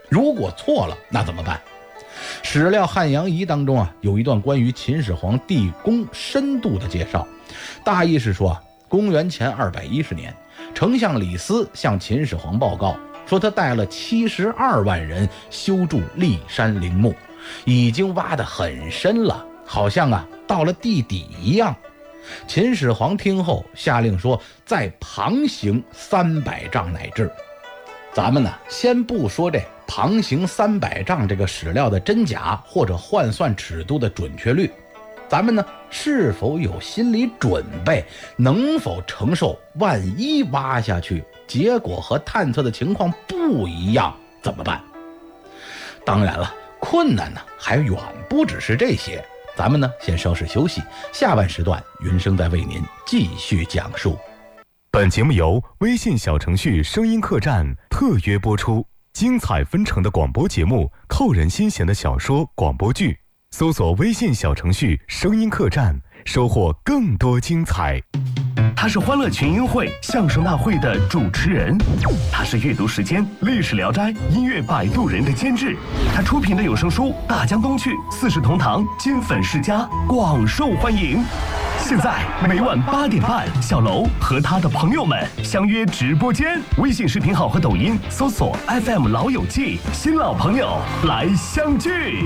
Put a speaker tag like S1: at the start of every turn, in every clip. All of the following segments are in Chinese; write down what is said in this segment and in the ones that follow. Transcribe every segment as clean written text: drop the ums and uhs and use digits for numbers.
S1: 如果错了，那怎么办？史料《汉阳仪》当中有一段关于秦始皇地宫深度的介绍，大意是说公元前210年，丞相李斯向秦始皇报告说，他带了72万人修筑骊山陵墓，已经挖得很深了，好像到了地底一样。秦始皇听后下令说，再旁行300丈乃至。咱们先不说这旁行300丈这个史料的真假，或者换算尺度的准确率，咱们是否有心理准备，能否承受万一挖下去结果和探测的情况不一样怎么办？当然了，困难还远不只是这些。咱们先稍事休息，下半时段云生再为您继续讲述。
S2: 本节目由微信小程序声音客栈特约播出，精彩纷呈的广播节目，扣人心弦的小说广播剧，搜索微信小程序声音客栈，收获更多精彩。
S3: 他是欢乐群英会相声大会的主持人，他是阅读时间历史聊斋音乐摆渡人的监制，他出品的有声书《大江东去》《四世同堂》金粉世家广受欢迎。现在每晚8点半，小楼和他的朋友们相约直播间，微信视频号和抖音搜索 FM 老友记，新老朋友来相聚。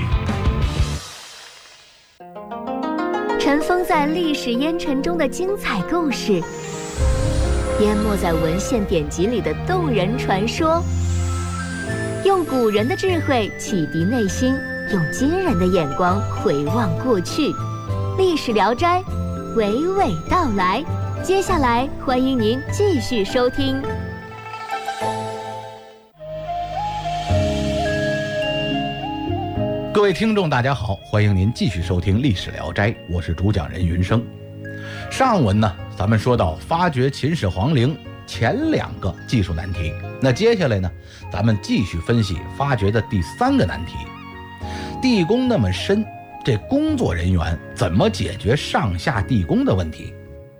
S4: 尘封在历史烟尘中的精彩故事，淹没在文献典籍里的动人传说，用古人的智慧启迪内心，用今人的眼光回望过去。历史聊斋娓娓道来，接下来欢迎您继续收听。
S1: 各位听众大家好，欢迎您继续收听历史聊斋，我是主讲人云生。上文咱们说到发掘秦始皇陵前2个技术难题，那接下来咱们继续分析发掘的第3个难题。地宫那么深，这工作人员怎么解决上下地宫的问题？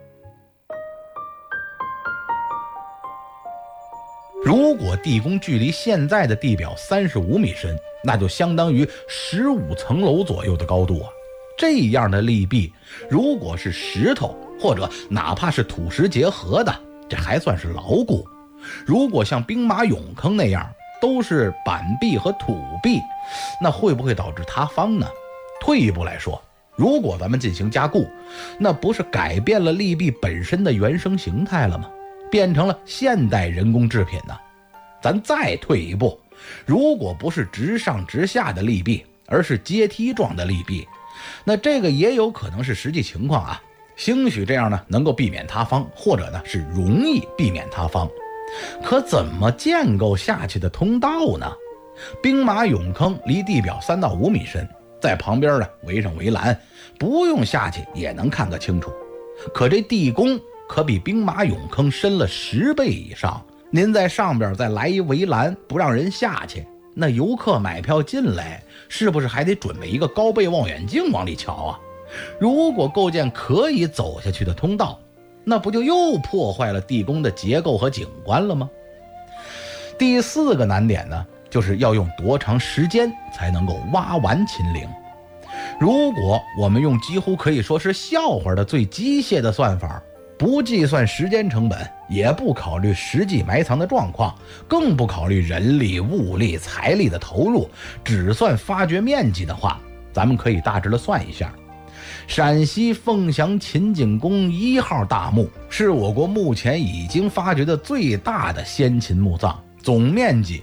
S1: 如果地宫距离现在的地表35米深，那就相当于15层楼左右的高度这样的立壁，如果是石头或者哪怕是土石结合的，这还算是牢固。如果像兵马俑坑那样都是板壁和土壁，那会不会导致塌方呢？退一步来说，如果咱们进行加固，那不是改变了立壁本身的原生形态了吗？变成了现代人工制品呢？咱再退一步，如果不是直上直下的立壁，而是阶梯状的立壁，那这个也有可能是实际情况兴许这样能够避免塌方，或者是容易避免塌方。可怎么建构下去的通道呢？兵马俑坑离地表3到5米深，在旁边围上围栏，不用下去也能看个清楚。可这地宫可比兵马俑坑深了10倍以上，您在上边再来一围栏，不让人下去，那游客买票进来是不是还得准备一个高倍望远镜往里瞧如果构建可以走下去的通道，那不就又破坏了地宫的结构和景观了吗？第4个难点就是要用多长时间才能够挖完秦陵。如果我们用几乎可以说是笑话的最机械的算法，不计算时间成本，也不考虑实际埋藏的状况，更不考虑人力、物力、财力的投入，只算发掘面积的话，咱们可以大致的算一下。陕西凤翔秦景公1号大墓是我国目前已经发掘的最大的先秦墓葬，总面积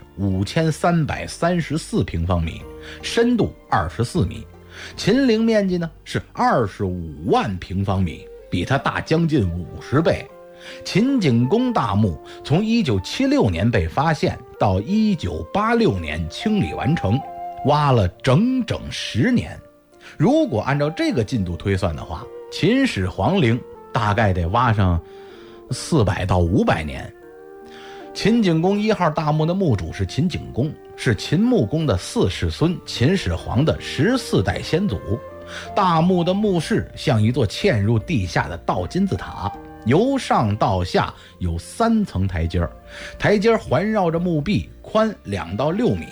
S1: 5334平方米，深度24米。秦陵面积是25万平方米，比它大将近50倍。秦景公大墓从1976年被发现到1986年清理完成，挖了整整10年。如果按照这个进度推算的话，秦始皇陵大概得挖上400到500年。秦景公1号大墓的墓主是秦景公，是秦穆公的4世孙，秦始皇的14代先祖。大墓的墓室像一座嵌入地下的倒金字塔，由上到下有3层台阶，台阶环绕着墓壁，宽2到6米，